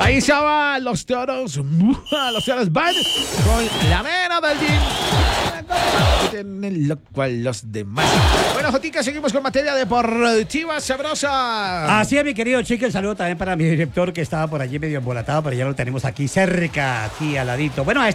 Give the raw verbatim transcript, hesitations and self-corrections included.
Ahí se van los toros. Los toros van con la mena del gin. Lo cual los demás. Bueno, Jotica, seguimos con materia deportiva sabrosa. Así es, mi querido Chico. El saludo también para mi director que estaba por allí medio embolatado, pero ya lo tenemos aquí cerca, aquí al ladito. Bueno, a